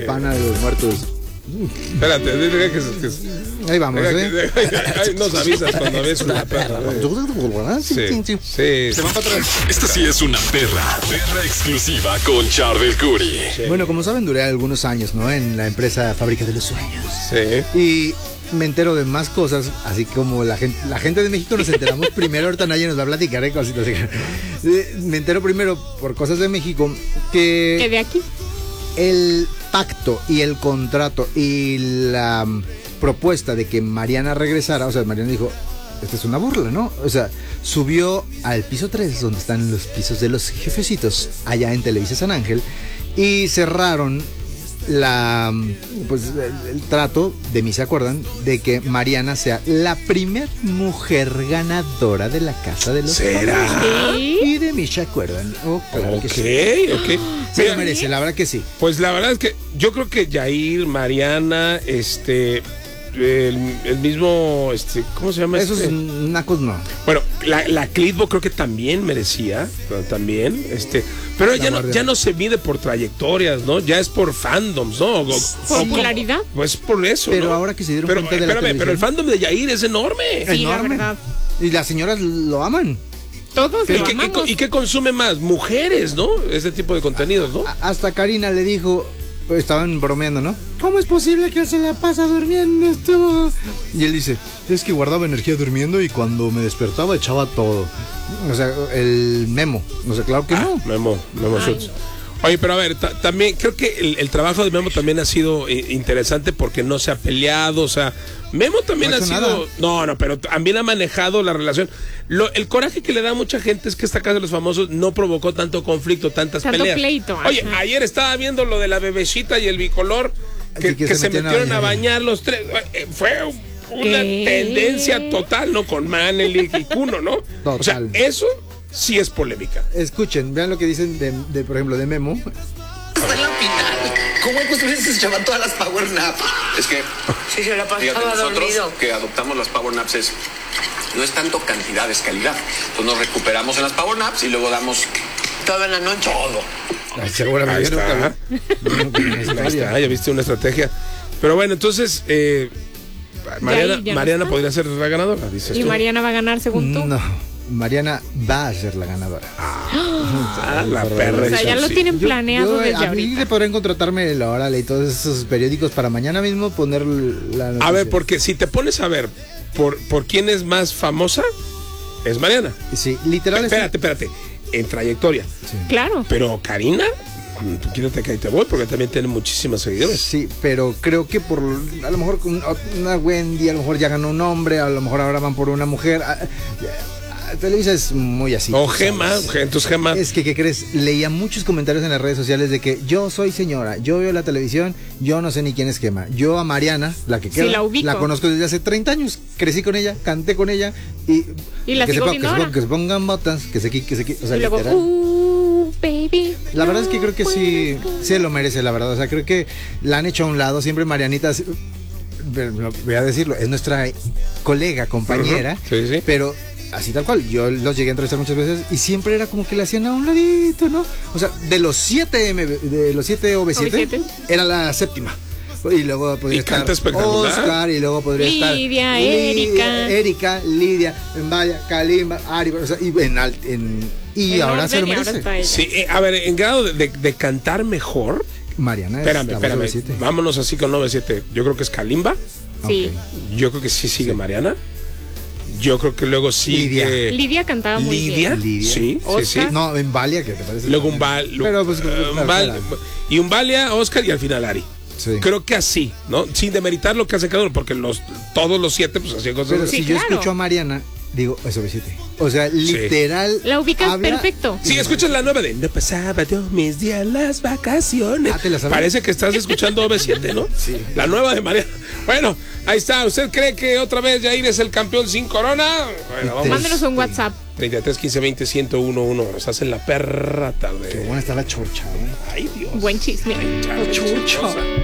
campana de los muertos. Espérate, Ahí vamos, nos avisas cuando ves una perra. Sí. Se van para atrás. Esta sí es una perra exclusiva con Charbel Curry. Bueno, como saben, duré algunos años, ¿no? En la empresa Fábrica de los Sueños. Sí. Y me entero de más cosas, así como la gente de México nos enteramos primero. Ahorita nadie nos va a platicar cositas. Me entero primero por cosas de México que de aquí. El pacto y el contrato y la propuesta de que Mariana regresara, o sea, Mariana dijo, esta es una burla, ¿no? O sea, subió al piso 3, donde están los pisos de los jefecitos, allá en Televisa San Ángel, y cerraron el trato, de mí se acuerdan, de que Mariana sea la primer mujer ganadora de la Casa de los ¿Será? Famosos. Y de mí se acuerdan. Claro que sí. Ok. Se lo merece, la verdad que sí. Pues la verdad es que yo creo que Yair, Mariana, el mismo, ¿cómo se llama? Esos nacos no. Bueno, la Clitbo creo que también merecía, pero ya no se mide por trayectorias, ¿no? Ya es por fandoms, ¿no? ¿Popularidad? Pues por eso, pero ¿no? ahora que se dieron cuenta de la televisión. Pero el fandom de Yair es enorme. Sí, enorme. la verdad. Y las señoras lo aman. Todos lo amamos. ¿Y qué consume más? Mujeres, ¿no? Ese tipo de contenidos, ¿no? Hasta Karina le dijo, estaban bromeando, ¿no? ¿Cómo es posible que se la pasa durmiendo esto? Y él dice, es que guardaba energía durmiendo y cuando me despertaba echaba todo. O sea, el Memo. O sea, claro que no. Memo Schutz. Oye, pero a ver, también creo que el trabajo de Memo también ha sido interesante porque no se ha peleado, o sea, Memo también no ha sido... Nada. No, pero también ha manejado la relación. El coraje que le da a mucha gente es que esta Casa de los Famosos no provocó tanto conflicto, tanto peleas. Pleito. Oye, ayer estaba viendo lo de la bebecita y el bicolor, que se metieron a bañar los tres. Fue una tendencia total, ¿no? Con Manelik y Kuno, ¿no? Total. O sea, eso sí es polémica. Escuchen, vean lo que dicen de por ejemplo, de Memo. Está en la final. ¿Cómo es posible que se llevan todas las power naps? Es que, Sí, se la fíjate, pasaba nosotros dormido. que adoptamos las power naps no es tanto cantidad, es calidad. Entonces nos recuperamos en las power naps y luego damos Toda la noche. todo. Ay, seguramente. Ahí está. Ahí está, ya viste una estrategia. Pero bueno, entonces, Mariana podría ser la ganadora, dices Y tú. Mariana va a ganar según tú. No, Mariana va a ser la ganadora. La perra. O sea, ya lo tienen planeado desde a mí ahorita. podrán contratarme el Órale y todos esos periódicos para mañana mismo poner la noticia. A ver, porque si te pones a ver por quién es más famosa, es Mariana. Sí, literal. Espérate. En trayectoria. Claro. Pero Karina, quítate que ahí te voy, porque también tiene muchísimos seguidores. Sí, pero creo que a lo mejor con una Wendy, a lo mejor ya ganó un hombre, a lo mejor ahora van por una mujer. Televisa es muy así. O Gema, entonces Gema. Es que, ¿qué crees? Leía muchos comentarios en las redes sociales de que yo soy señora, yo veo la televisión, yo no sé ni quién es Gema. Yo a Mariana, la que queda, la ubico. la conozco desde hace 30 años, crecí con ella, canté con ella y la sigo viendo ahora. que se pongan botas, que se o sea, Y luego, literal. baby. La verdad es que creo que sí lo merece, la verdad. O sea, creo que la han hecho a un lado. Siempre Marianita, voy a decirlo, es nuestra colega, compañera, Sí. pero así tal cual. Yo los llegué a entrevistar muchas veces y siempre era como que le hacían a un ladito, ¿no? O sea, de los 7 OV7 era la séptima. Y luego podría estar Oscar, y luego podría estar Lidia, Erika, Lidia, Vaya, Kalimba, Ari, o sea, y ahora se lo merece. Sí, a ver, en grado de cantar mejor. Mariana, Espérame. Vámonos así con 9-7. Yo creo que es Kalimba. Sí. Yo creo que sí sigue Mariana. Yo creo que luego sigue Lidia cantaba muy bien. Lidia. Sí. No, en Valia, ¿qué te parece? Luego un Valia, Oscar y al final Ari. Sí. Creo que así, ¿no? Sin demeritar lo que hace cada uno, porque todos los 7 pues hacían cosas. Pero así. si yo escucho a Mariana, digo, eso OV7. O sea, literal. La ubicas perfecto. Sí, escuchas la nueva de No pasaba yo mis días las vacaciones. ¿te la sabes? Parece que estás escuchando OV7, ¿no? Sí. La nueva de Mariana. Bueno, ahí está. ¿Usted cree que otra vez Yair es el campeón sin corona? Bueno, vamos. Mándenos un WhatsApp. 33 15 20 1011. Nos hacen la perra tarde. Qué buena está la chorcha, ¿eh? Ay, Dios. Buen chisme. Ay, chorcha.